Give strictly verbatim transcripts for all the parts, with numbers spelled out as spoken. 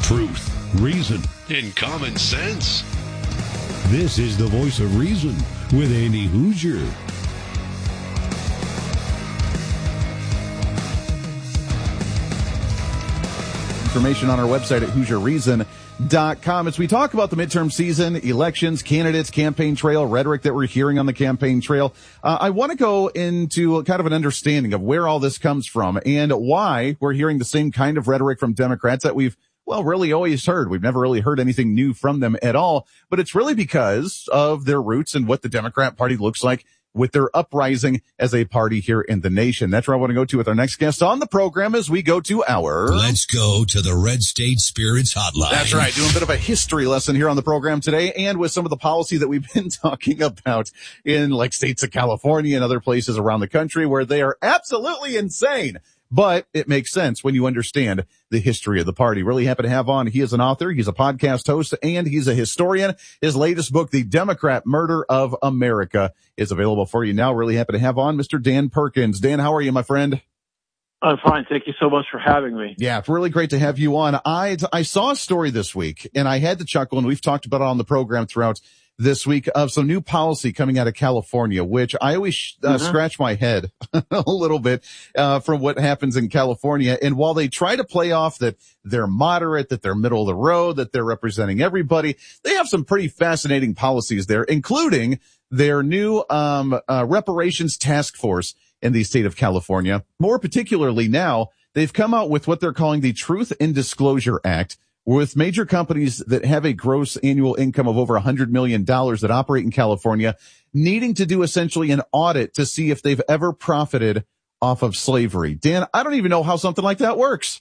truth, reason, and common sense. This is the voice of reason with Andy Hoosier. Information on our website at hoosier reason dot com. As we talk about the midterm season, elections, candidates, campaign trail, rhetoric that we're hearing on the campaign trail, uh, I want to go into kind of an understanding of where all this comes from and why we're hearing the same kind of rhetoric from Democrats that we've, well, really always heard. We've never really heard anything new from them at all, but it's really because of their roots and what the Democrat Party looks like with their uprising as a party here in the nation. That's where I want to go to with our next guest on the program as we go to our... Let's go to the Red State Spirits Hotline. That's right. Doing a bit of a history lesson here on the program today, and with some of the policy that we've been talking about in like states of California and other places around the country where they are absolutely insane. But it makes sense when you understand the history of the party. Really happy to have on. He is an author, he's a podcast host, and he's a historian. His latest book, The Democrat Murder of America, is available for you now. Really happy to have on Mister Dan Perkins. Dan, how are you, my friend? I'm fine. Thank you so much for having me. Yeah, it's really great to have you on. I I saw a story this week, and I had to chuckle, and we've talked about it on the program throughout this week, of some new policy coming out of California, which I always uh, mm-hmm. scratch my head a little bit uh, from what happens in California. And while they try to play off that they're moderate, that they're middle of the road, that they're representing everybody, they have some pretty fascinating policies there, including their new um uh, reparations task force in the state of California. More particularly now, they've come out with what they're calling the Truth and Disclosure Act, with major companies that have a gross annual income of over one hundred million dollars that operate in California needing to do essentially an audit to see if they've ever profited off of slavery. Dan, I don't even know how something like that works.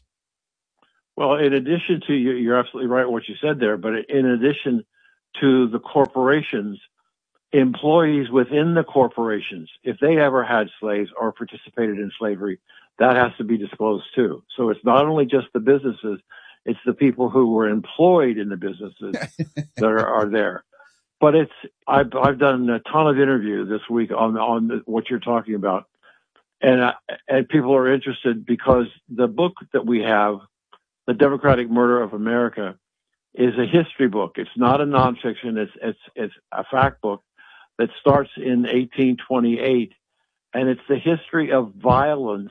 Well, in addition to, you're absolutely right what you said there, but in addition to the corporations, employees within the corporations, if they ever had slaves or participated in slavery, that has to be disclosed too. So it's not only just the businesses, it's the people who were employed in the businesses that are, are there. But it's, I've, I've done a ton of interview this week on, on the, what you're talking about. And, uh, and people are interested because the book that we have, The Democratic Murder of America, is a history book. It's not a nonfiction. It's, it's, it's a fact book that starts in eighteen twenty-eight. And it's the history of violence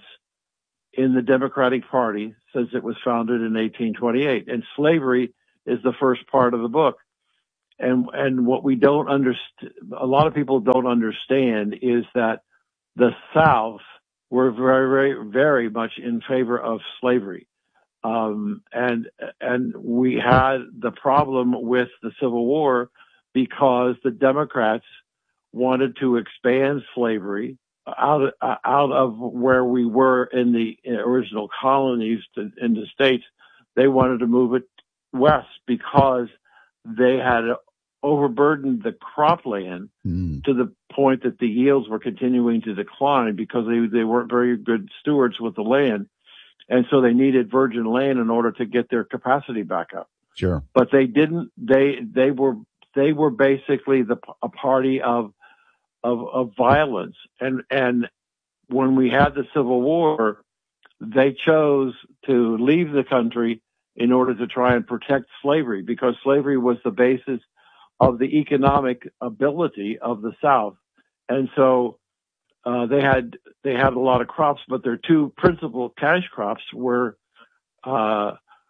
in the Democratic Party since it was founded in eighteen twenty-eight. And slavery is the first part of the book. And, and what we don't understand, a lot of people don't understand, is that the South were very, very, very much in favor of slavery. Um, and, and we had the problem with the Civil War because the Democrats wanted to expand slavery out of, out of where we were in the original colonies to, in the states. They wanted to move it west because they had overburdened the cropland mm. to the point that the yields were continuing to decline because they, they weren't very good stewards with the land. And so they needed virgin land in order to get their capacity back up. Sure. But they didn't, they, they were, they were basically the, a party of, Of, of violence. And, and when we had the Civil War, they chose to leave the country in order to try and protect slavery because slavery was the basis of the economic ability of the South. And so, uh, they had, they had a lot of crops, but their two principal cash crops were, uh,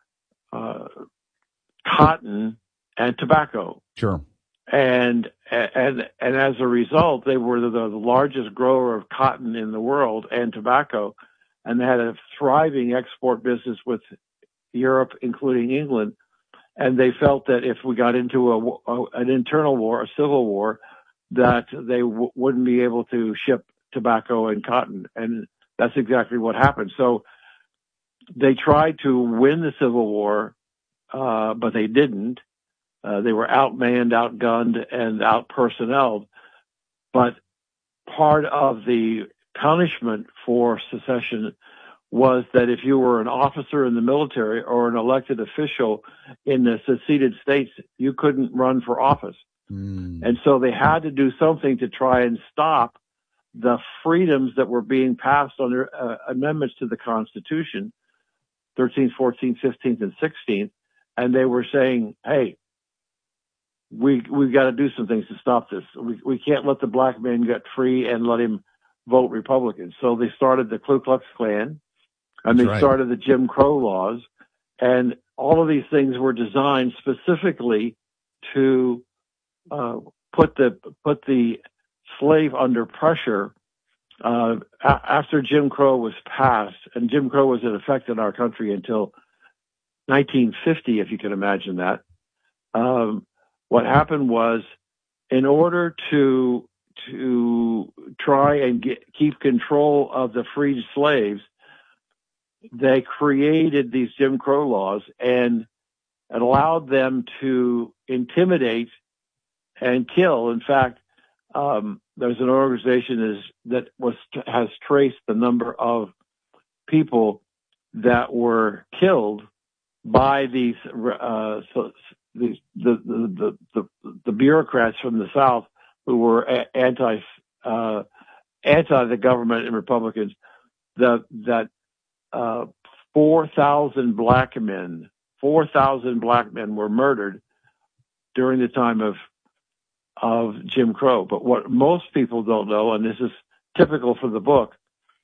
uh, cotton and tobacco. Sure. And, and, and as a result, they were the, the largest grower of cotton in the world and tobacco, and they had a thriving export business with Europe, including England. And they felt that if we got into a, a an internal war, a civil war, that they w- wouldn't be able to ship tobacco and cotton. And that's exactly what happened. So they tried to win the Civil War, uh, but they didn't. Uh, they were outmanned, outgunned, and outpersonneled. But part of the punishment for secession was that if you were an officer in the military or an elected official in the seceded states, you couldn't run for office. Mm. And so they had to do something to try and stop the freedoms that were being passed under uh, amendments to the Constitution, thirteenth, fourteenth, fifteenth, and sixteenth. and they were saying, "Hey, we we've got to do some things to stop this. We we can't let the black man get free and let him vote Republican." So they started the Ku Klux Klan, and That's they right. started the Jim Crow laws, and all of these things were designed specifically to uh, put the put the slave under pressure. Uh, a- after Jim Crow was passed, and Jim Crow was in effect in our country until nineteen fifty, if you can imagine that. Um, what happened was, in order to to try and get, keep control of the freed slaves, they created these Jim Crow laws and it allowed them to intimidate and kill. In fact, um, there's an organization is, that was has traced the number of people that were killed by these uh, so these the the, the the the bureaucrats from the South who were anti uh, anti the government and Republicans. The, that uh, four thousand black men, four thousand black men were murdered during the time of of Jim Crow. But what most people don't know, and this is typical for the book,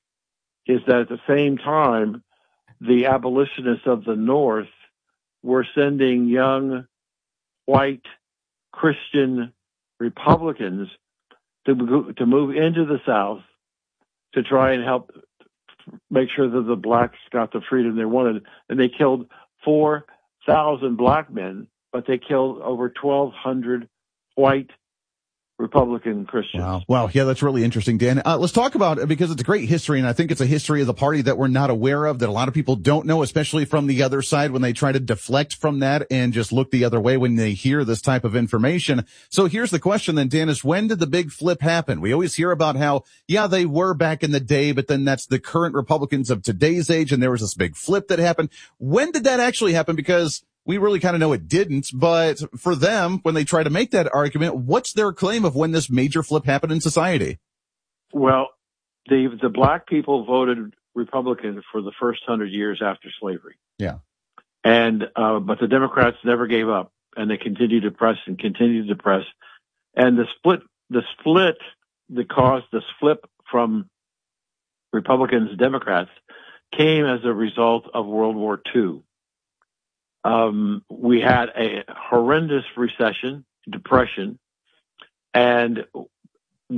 is that at the same time, the abolitionists of the North were sending young white Christian Republicans to to move into the South to try and help make sure that the blacks got the freedom they wanted. And they killed four thousand black men, but they killed over twelve hundred white Republican Christians. Wow. Wow. Yeah, that's really interesting, Dan. Uh, let's talk about it because it's a great history, and I think it's a history of the party that we're not aware of, that a lot of people don't know, especially from the other side when they try to deflect from that and just look the other way when they hear this type of information. So here's the question then, Dan, is when did the big flip happen? We always hear about how, yeah, they were back in the day, but then that's the current Republicans of today's age, and there was this big flip that happened. When did that actually happen? Because we really kind of know it didn't, but for them, when they try to make that argument, what's their claim of when this major flip happened in society? Well, the the black people voted Republican for the first hundred years after slavery. Yeah. And uh, but the Democrats never gave up, and they continued to press and continued to press. And the split, the split that caused the flip from Republicans to Democrats came as a result of World War Two. Um, we had a horrendous recession, depression, and